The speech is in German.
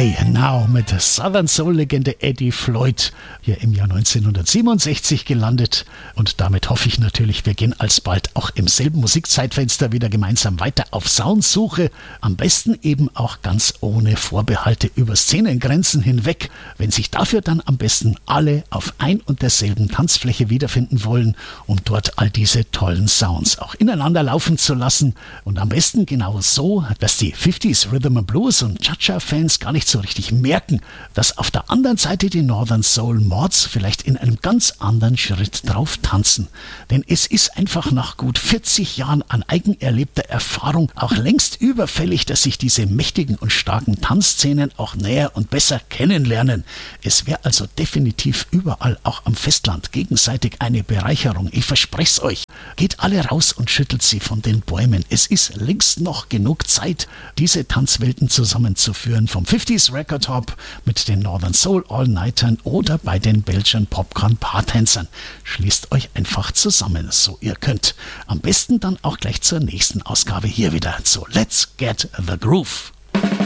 Hey Now mit Southern Soul-Legende Eddie Floyd, hier im Jahr 1967 gelandet. Und damit hoffe ich natürlich, wir gehen alsbald auch im selben Musikzeitfenster wieder gemeinsam weiter auf Soundsuche. Am besten eben auch ganz ohne Vorbehalte über Szenengrenzen hinweg. Wenn sich dafür dann am besten alle auf ein und derselben Tanzfläche wiederfinden wollen, um dort all diese tollen Sounds auch ineinander laufen zu lassen. Und am besten genau so, dass die 50s Rhythm and Blues und Cha-Cha-Fans gar nicht so richtig merken, dass auf der anderen Seite die Northern Soul Mords vielleicht in einem ganz anderen Schritt drauf tanzen. Denn es ist einfach nach gut 40 Jahren an eigenerlebter Erfahrung auch längst überfällig, dass sich diese mächtigen und starken Tanzszenen auch näher und besser kennenlernen. Es wäre also definitiv überall, auch am Festland, gegenseitig eine Bereicherung. Ich verspreche es euch. Geht alle raus und schüttelt sie von den Bäumen. Es ist längst noch genug Zeit, diese Tanzwelten zusammenzuführen. Vom 50s Record Hop mit den Northern Soul All-Nightern oder bei den Belgian Popcorn Paartänzern. Schließt euch einfach zusammen, so ihr könnt. Am besten dann auch gleich zur nächsten Ausgabe hier wieder. So, let's get the groove.